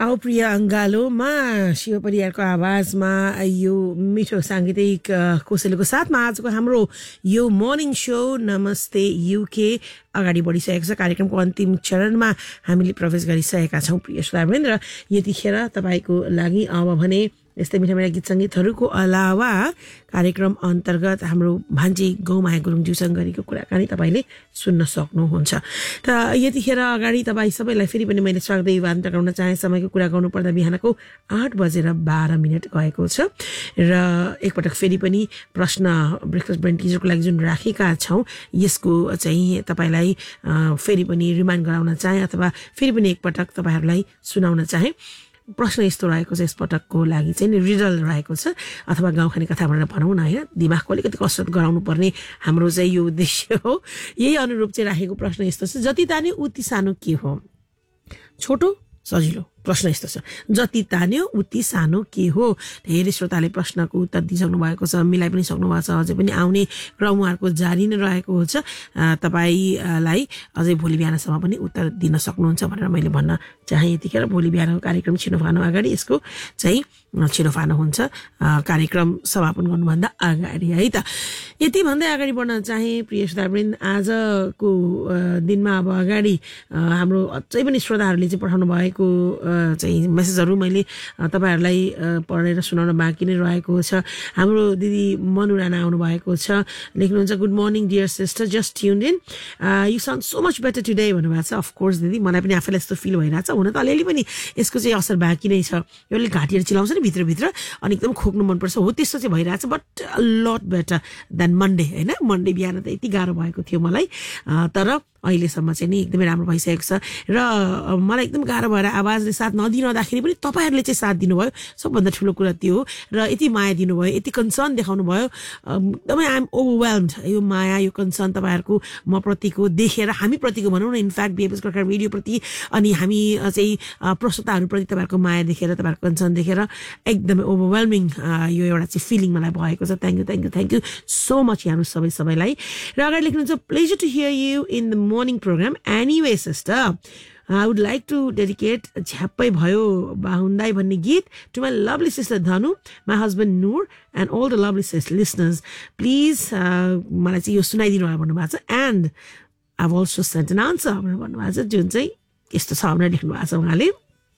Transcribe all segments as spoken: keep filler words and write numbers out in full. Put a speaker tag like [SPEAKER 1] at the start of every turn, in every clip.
[SPEAKER 1] आओ प्रिय अङ्गालोमा शिव परियारको आवाजमा यो मिठो साङ्गीतिक कोसेलीको साथमा आजको हाम्रो यो मर्निङ सो नमस्ते युके अगाडि बढिसकेको छ। कार्यक्रमको अन्तिम चरणमा हामीले प्रवेश गरिसकेका छौँ प्रिय श्रोतावृन्द। र यतिखेर तपाईँको लागि अब भने यस्तै मिठा मिठा गीत सङ्गीतहरूको अलावा कार्यक्रम अन्तर्गत हाम्रो भान्जी गौमाया गुरुङज्यूसँग गरेको कुराकानी तपाईँले सुन्न सक्नुहुन्छ। र यतिखेर अगाडि तपाईँ सबैलाई फेरि पनि मैले स्वागत विवाद गराउन चाहे। समयको कुरा गर्नुपर्दा बिहानको आठ बजेर बाह्र मिनट गएको छ र एकपटक फेरि पनि प्रश्न ब्रेकफास्ट ब्रेन टिचरको लागि जुन राखेका छौँ यसको चाहिँ तपाईँलाई फेरि पनि रिमाइन्ड गराउन चाहे अथवा फेरि पनि एकपटक तपाईँहरूलाई सुनाउन चाहे। प्रश्न यस्तो रहेको छ, यसपटकको लागि चाहिँ नि रिडल रहेको छ अथवा गाउँखाने कथा भनेर भनौँ न, होइन, दिमागको अलिकति कसरत गराउनु पर्ने हाम्रो चाहिँ यो उद्देश्य हो। यही अनुरूप चाहिँ राखेको प्रश्न यस्तो छ, जति तान्यो उति सानो के हो? छोटो सजिलो प्रश्न यस्तो छ, जति तान्यो उति सानो के हो? धेरै श्रोताले प्रश्नको उत्तर दिइसक्नु भएको छ, मिलाइ पनि सक्नु भएको छ, अझै पनि आउने क्रम उहाँहरूको जारी नै रहेको छ। तपाईँलाई अझै भोलि बिहानसम्म पनि उत्तर दिन सक्नुहुन्छ भनेर मैले भन्न चाहे। यतिखेर भोलि बिहानको कार्यक्रम छिनोफानो अगाडि यसको चाहिँ छिनोफानो हुन्छ कार्यक्रम समापन गर्नुभन्दा अगाडि, है त। यति भन्दै अगाडि बढ्न चाहे प्रिय श्रोतावृन्द। आजको दिनमा अब अगाडि हाम्रो अझै पनि श्रोताहरूले चाहिँ पठाउनु भएको चाहिँ मेसेजहरू मैले तपाईँहरूलाई पढेर सुनाउन बाँकी नै रहेको छ। हाम्रो दिदी मनु राणा आउनु भएको छ, लेख्नुहुन्छ good morning dear sister, just tuned in, you sound so much better today भन्नुभएको छ। अफकोर्स दिदी, मलाई पनि आफैलाई यस्तो फिल भइरहेको छ। हुन त अलिअलि पनि यसको चाहिँ असर बाँकी नै छ, यो अलिक घाँटीहरू चिलाउँछ नि भित्रभित्र अनि एकदम खोक्नु मनपर्छ, हो त्यस्तो चाहिँ भइरहेको छ। But lot better than Monday, होइन। मन्डे बिहान त यति गाह्रो भएको थियो मलाई, तर अहिलेसम्म चाहिँ नि एकदमै राम्रो भइसकेको छ। र मलाई एकदम गाह्रो भएर आवाजले साथ नदिँदाखेरि पनि तपाईँहरूले चाहिँ साथ दिनुभयो, सबभन्दा ठुलो कुरा त्यो हो। र यति माया दिनुभयो, यति कन्सर्न देखाउनु भयो, एकदमै आइएम ओभरवेल्म्ड। यो माया, यो कन्सर्न तपाईँहरूको म प्रतिको देखेर, हामी प्रतिको भनौँ न, इनफ्याक्ट बिएफएस कर्का रेडियोप्रति अनि हामी चाहिँ प्रस्तुताहरूप्रति तपाईँहरूको माया देखेर, तपाईँहरूको कन्सर्न देखेर एकदमै ओभरवेल्मिङ यो एउटा चाहिँ फिलिङ मलाई भएको छ। Thank you thank you thank you so much यहाँहरू सबै सबैलाई। र अगाडि लेख्नुहुन्छ pleasure to hear you in the morning program. Anyway, sister, I would like to dedicate झ्याप्पै भयो बाहुन्दाई भन्ने गीत to my lovely sister Dhanu, my husband Noor, and all the lovely listeners. Please, मलाई चाहिँ यो सुनाइदिनु भयो भन्नुभएको छ। And I've also sent an answer भनेर भन्नुभएको छ, जुन चाहिँ यस्तो छ भनेर लेख्नु भएको छ उहाँले।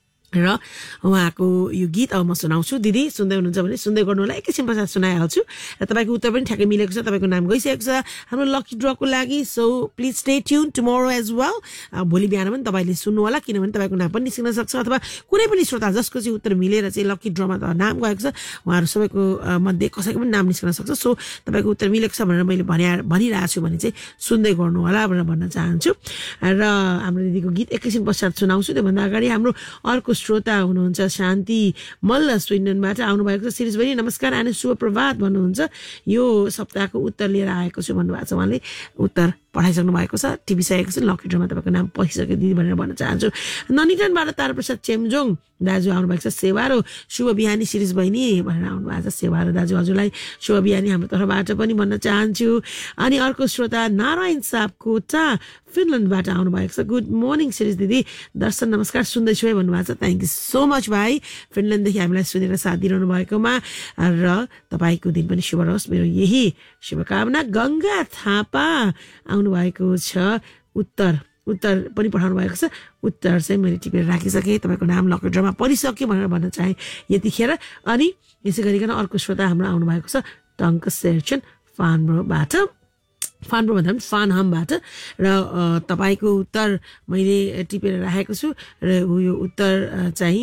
[SPEAKER 1] र उहाँको यो गीत अब म सुनाउँछु। दिदी सुन्दै हुनुहुन्छ भने सुन्दै गर्नु होला, एकैछिन पछाडि सुनाइहाल्छु। र तपाईँको उत्तर पनि ठ्याक्कै मिलेको छ, तपाईँको नाम गइसकेको छ हाम्रो लकी ड्रको लागि। So please stay tune tomorrow as well. भोलि बिहान पनि तपाईँले सुन्नु होला, किनभने तपाईँको नाम पनि निस्किन सक्छ, अथवा कुनै पनि श्रोता जसको चाहिँ उत्तर मिलेर चाहिँ लकी ड्रमा त नाम गएको छ, उहाँहरू सबैको मध्ये कसैको पनि नाम निस्किन सक्छ। सो तपाईँको उत्तर मिलेको छ भनेर मैले भने भनिरहेको छु भने चाहिँ सुन्दै गर्नु होला भनेर भन्न चाहन्छु। र हाम्रो दिदीको गीत एकैछिन पश्चात सुनाउँछु। त्योभन्दा अगाडि हाम्रो अर्को श्रोता हुनुहुन्छ शान्ति मल्ल स्विडेनबाट आउनुभएको छ। शिरीष बहिनी नमस्कार अनि शुभ प्रभात भन्नुहुन्छ। यो सप्ताहको उत्तर लिएर आएको छु भन्नुभएको छ, उहाँले उत्तर पठाइसक्नु भएको छ, टिपिसकेको छ। लकी ड्रमा तपाईँको नाम पसिसक्यो दिदी भनेर भन्न चाहन्छु। ननिटनबाट ताराप्रसाद चेम्जोङ दाजु आउनुभएको छ। सेवारो शुभ बिहानी शिरीष बहिनी भनेर आउनुभएको छ। सेवारो दाजु हजुरलाई शुभ बिहानी हाम्रो तर्फबाट पनि भन्न चाहन्छु। अनि अर्को श्रोता नारायण सापकोटा फिनल्यान्डबाट आउनुभएको छ। गुड मर्निङ शिरीष दिदी, दर्शन नमस्कार, सुन्दैछु है भन्नुभएको छ। थ्याङ्क यू सो मच भाइ, फिनल्यान्डदेखि हामीलाई सुनेर साथ दिइरहनु भएकोमा। र तपाईँको दिन पनि शुभ रहोस्, मेरो यही शुभकामना। गङ्गा थापा आउनु भएको छ। उत्तर उत्तर पनि पठाउनु भएको छ। उत्तर चाहिँ मैले टिपेर राखिसकेँ, तपाईँको नाम लकी ड्रमा परिसक्यो भनेर भन्न चाहे यतिखेर। अनि यसै गरिकन अर्को श्रोता हाम्रो आउनु भएको छ टङ्क सेर्चन फानब्रोबाट, फानब्रो भन्दा पनि फानहामबाट। र तपाईँको उत्तर मैले टिपेर राखेको छु। र यो उत्तर चाहिँ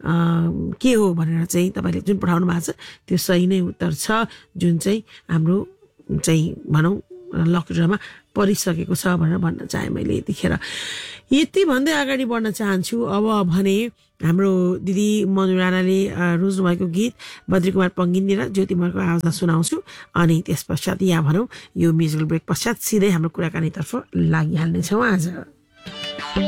[SPEAKER 1] के हो भनेर चाहिँ तपाईँले जुन पठाउनु भएको छ त्यो सही नै उत्तर छ, जुन चाहिँ हाम्रो चाहिँ भनौँ लकी ड्रमा परिसकेको छ भनेर भन्न चाहे मैले यतिखेर। यति भन्दै अगाडि बढ्न चाहन्छु। अब भने हाम्रो दिदी मनु राणाले रोज्नुभएको गीत बद्री कुमार पङ्गिनी र ज्योति मरको आवाजमा सुनाउँछु। अनि त्यस पश्चात यहाँ भनौँ यो म्युजिकल ब्रेक पश्चात सिधै हाम्रो कुराकानीतर्फ लागिहाल्नेछौँ आज।